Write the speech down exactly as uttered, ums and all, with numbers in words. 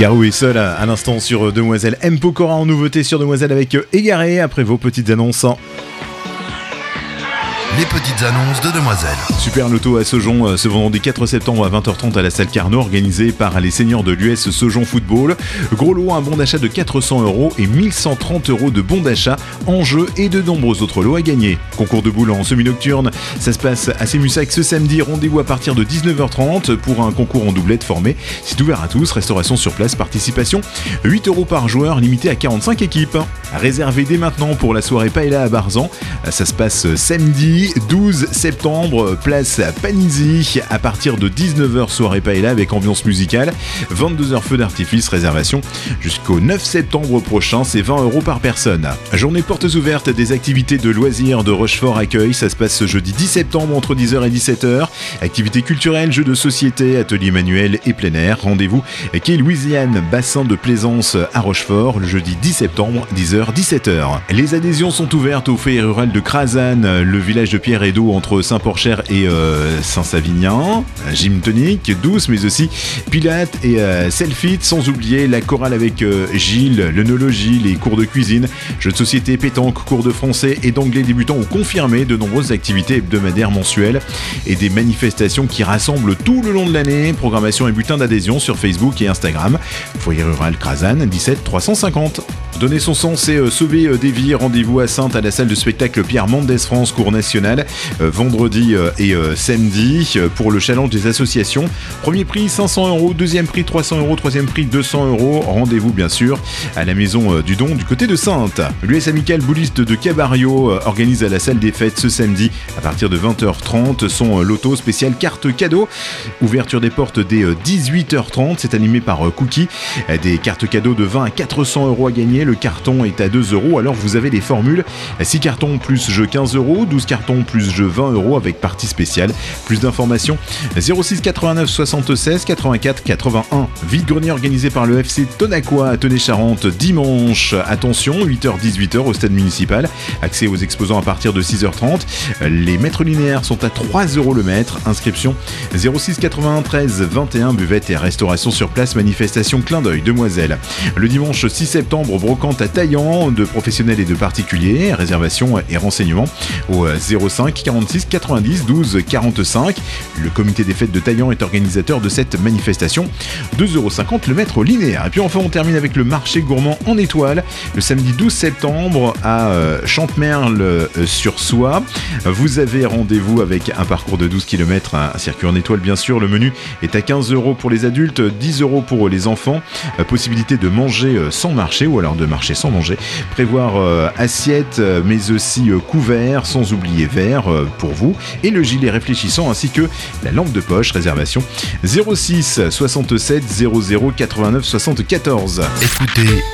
Garou est seul à, à l'instant sur Demoiselle. M. Pokora en nouveauté sur Demoiselle avec Égaré après vos petites annonces. Les petites annonces de Demoiselle. Super Loto à Saujon ce vendredi quatre septembre à vingt heures trente à la salle Carnot, organisé par les seniors de l'U S Saujon Football. Gros lot, un bon d'achat de quatre cents euros et mille cent trente euros de bons d'achat en jeu et de nombreux autres lots à gagner. Concours de boules en semi-nocturne, ça se passe à Sémussac ce samedi. Rendez-vous à partir de dix-neuf heures trente pour un concours en doublette formé. C'est ouvert à tous, restauration sur place, participation huit euros par joueur, limité à quarante-cinq équipes. Réservé dès maintenant pour la soirée Paella à Barzan. Ça se passe samedi douze septembre, place Panisi, à partir de dix-neuf heures, soirée Paella avec ambiance musicale, vingt-deux heures feu d'artifice, réservation jusqu'au neuf septembre prochain, c'est vingt euros par personne. Journée portes ouvertes des activités de loisirs de Rochefort Accueil, ça se passe ce jeudi dix septembre entre dix heures et dix-sept heures, activités culturelles, jeux de société, ateliers manuels et plein air. Rendez-vous quai Louisiane, bassin de plaisance à Rochefort, le jeudi dix septembre, dix heures dix-sept heures. Les adhésions sont ouvertes au foyer rural de Crazanne, le village de Pierre et d'eau entre Saint-Porcher et euh, Saint-Savinien, gym tonique, douce mais aussi pilates et euh, selfie, sans oublier la chorale avec euh, Gilles, l'œnologie, les cours de cuisine, jeux de société, pétanque, cours de français et d'anglais débutants ou confirmés, de nombreuses activités hebdomadaires mensuelles et des manifestations qui rassemblent tout le long de l'année. Programmation et bulletin d'adhésion sur Facebook et Instagram. Foyer rural Crazanne, dix-sept trois cent cinquante. Donner son sang, c'est euh, sauver euh, des vies. Rendez-vous à Sainte à la salle de spectacle Pierre Mendès France, cours national, euh, vendredi euh, et euh, samedi euh, pour le challenge des associations. Premier prix cinq cents euros, deuxième prix trois cents euros, troisième prix deux cents euros. Rendez-vous bien sûr à la maison euh, du don du côté de Sainte. L'U S Amical Bouliste de Cabario euh, organise à la salle des fêtes ce samedi à partir de vingt heures trente son euh, loto spécial carte cadeau. Ouverture des portes dès euh, dix-huit heures trente, c'est animé par euh, Cookie. Euh, des cartes cadeaux de vingt à quatre cents euros à gagner. Le carton est à deux euros, alors vous avez les formules six cartons plus jeu quinze euros, douze cartons plus jeu vingt euros avec partie spéciale. Plus d'informations zéro six quatre-vingt-neuf soixante-seize quatre-vingt-quatre quatre-vingt-un. Vide-grenier organisé par le F C Tonacois à Tenay-Charente dimanche. Attention, huit heures dix-huit heures au stade municipal. Accès aux exposants à partir de six heures trente. Les mètres linéaires sont à trois euros le mètre. Inscription zéro six quatre-vingt-treize vingt et un. Buvette et restauration sur place. Manifestation Clin d'œil Demoiselle. Le dimanche six septembre, brocante à Taillan de professionnels et de particuliers. Réservation et renseignements au zéro cinq quarante-six quatre-vingt-dix douze quarante-cinq. Le comité des fêtes de Taillan est organisateur de cette manifestation. deux euros cinquante le mètre linéaire. Et puis enfin on termine avec le marché gourmand en étoile le samedi douze septembre à euh, Chantemerle-sur-Soie. Vous avez rendez-vous avec un parcours de douze kilomètres, un circuit en étoile bien sûr. Le menu est à quinze euros pour les adultes, dix euros pour les enfants. Euh, possibilité de manger euh, sans marcher ou alors de marcher sans manger. Prévoir euh, assiette euh, mais aussi euh, couvert, sans oublier verre euh, pour vous et le gilet réfléchissant ainsi que la lampe de poche. Réservation zéro six soixante-sept zéro zéro quatre-vingt-neuf soixante-quatorze. Écoutez